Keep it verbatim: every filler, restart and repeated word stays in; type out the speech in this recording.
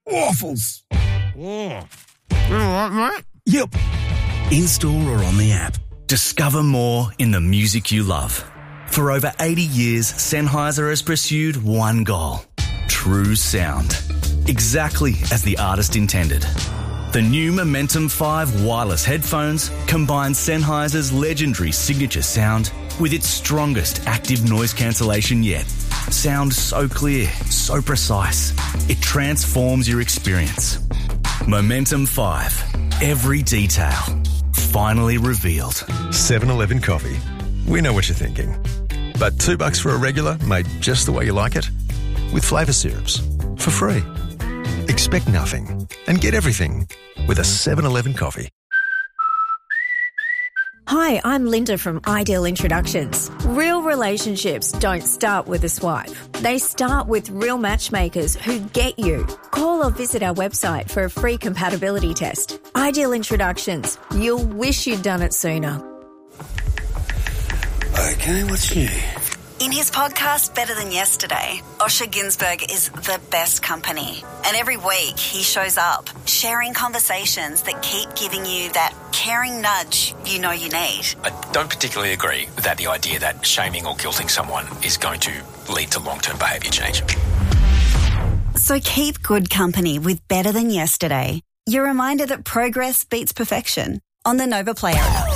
Waffles. Yeah. You all right, mate? Yep. In-store or on the app. Discover more in the music you love. For over eighty years, Sennheiser has pursued one goal. True sound. Exactly as the artist intended. The new Momentum five wireless headphones combine Sennheiser's legendary signature sound with its strongest active noise cancellation yet. Sound so clear, so precise. It transforms your experience. Momentum five. Every detail. Finally revealed. seven eleven Coffee. We know what you're thinking. But two bucks for a regular made just the way you like it? With flavour syrups. For free. Expect nothing and get everything with a seven eleven Coffee. Hi, I'm Linda from Ideal Introductions. Real relationships don't start with a swipe. They start with real matchmakers who get you. Call or visit our website for a free compatibility test. Ideal Introductions. You'll wish you'd done it sooner. Okay, what's new? In his podcast, Better Than Yesterday, Osher Günsberg is the best company. And every week he shows up, sharing conversations that keep giving you that caring nudge you know you need. I don't particularly agree with that, the idea that shaming or guilting someone is going to lead to long-term behaviour change. So keep good company with Better Than Yesterday. Your reminder that progress beats perfection on the Nova Player app.